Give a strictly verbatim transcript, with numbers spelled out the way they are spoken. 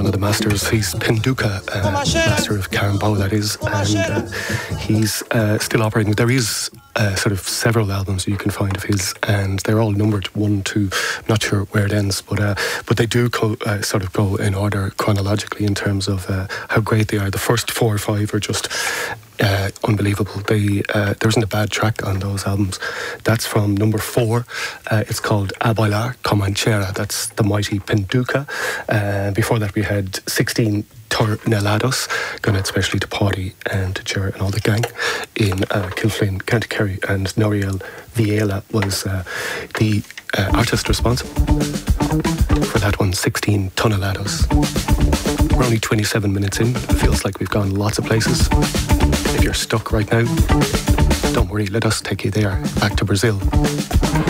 one of the masters. He's Pinduka, uh, master of Carambeau, that is, and uh, he's uh, still operating. There is uh, sort of several albums you can find of his, and they're all numbered one, two. I'm not sure where it ends, but uh, but they do co- uh, sort of go in order chronologically in terms of uh, how great they are. The first four or five are just uh, unbelievable. They uh, there isn't a bad track on those albums. That's from number four. Uh, it's called A Bailar Comanchera. That's the mighty Pinduka. Uh, before that, we had sixteen Tornelados, going out especially to Paddy and to Ger and all the gang in uh, Kilflyn, County Kerry, and Noriel Viela was uh, the uh, artist responsible for that one, sixteen Tonelados. We're only twenty-seven minutes in. It feels like we've gone lots of places. If you're stuck right now, don't worry, let us take you there, back to Brazil.